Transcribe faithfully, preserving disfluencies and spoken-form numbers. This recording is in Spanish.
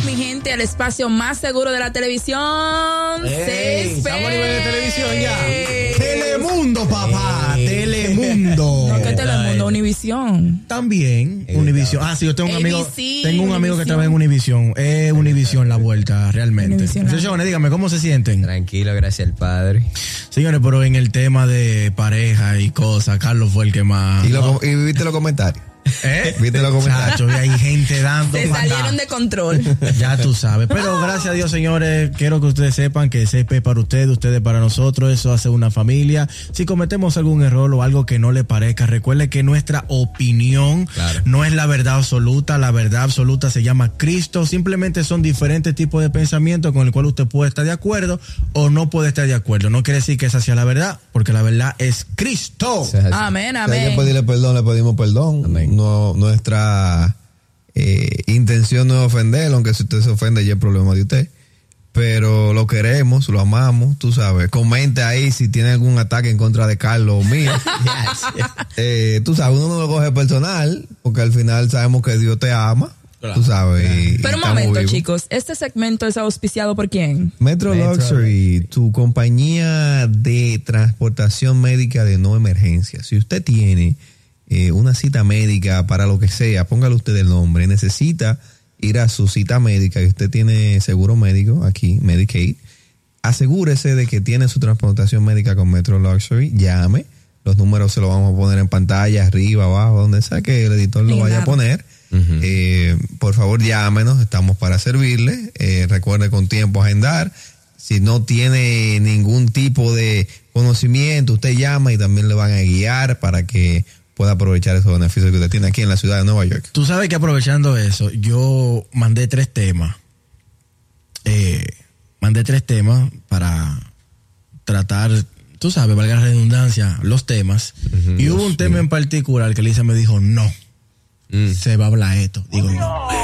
mi gente, al espacio más seguro de la televisión. Ey, estamos a nivel de televisión ya. Telemundo, papá. Telemundo. No, que Telemundo, Univisión. También, Univisión. Ah, sí, yo tengo un A B C, amigo. Tengo un amigo que Univisión. trabaja en Univisión. Es Univisión la vuelta, realmente. Univisión, la- Señores, díganme, ¿cómo se sienten? Tranquilo, gracias al Padre. Señores, pero en el tema de pareja y cosas, Carlos fue el que más. Y, lo, ¿no? y viste los comentarios. ¿Eh? ¿Viste los comentarios? Chacho, hay gente dando Se patada. salieron de control. Ya tú sabes. Pero gracias a Dios, señores, quiero que ustedes sepan que C P es para ustedes, ustedes para nosotros. Eso hace una familia. Si cometemos algún error o algo que no le parezca, recuerde que nuestra opinión Claro. no es la verdad absoluta. La verdad absoluta se llama Cristo. Simplemente son diferentes tipos de pensamientos con el cual usted puede estar de acuerdo o no puede estar de acuerdo. No quiere decir que esa sea la verdad, porque la verdad es Cristo. Eso es así. Amén, Si hay que amén. pedirle perdón, le pedimos perdón. Amén. No, nuestra eh, intención no es ofenderlo, aunque si usted se ofende ya es problema de usted. Pero lo queremos, lo amamos, tú sabes. Comente ahí si tiene algún ataque en contra de Carlos o mío. eh, tú sabes, uno no lo coge personal, porque al final sabemos que Dios te ama. Claro. Tú sabes. y- y Pero un estamos momento, vivos. chicos. ¿Este segmento es auspiciado por quién? Metro, Metro Luxury, tu compañía de transportación médica de no emergencia. Si usted tiene eh, una cita médica para lo que sea, póngale usted el nombre, necesita ir a su cita médica y usted tiene seguro médico aquí, Medicaid, asegúrese de que tiene su transportación médica con Metro Luxury, llame, los números se los vamos a poner en pantalla, arriba, abajo, donde sea que el editor lo vaya a Claro. poner. Ujú. Eh, por favor, llámenos, estamos para servirle. Eh, recuerde con tiempo agendar. Si no tiene ningún tipo de conocimiento, usted llama y también le van a guiar para que pueda aprovechar esos beneficios que usted tiene aquí en la ciudad de Nueva York. Tú sabes que aprovechando eso, yo mandé tres temas. Eh, mandé tres temas para tratar, tú sabes, valga la redundancia, los temas. Ujú, y hubo Dios un tema mío. en particular que Lisa me dijo, no, Mm. se va a hablar esto. Digo, no.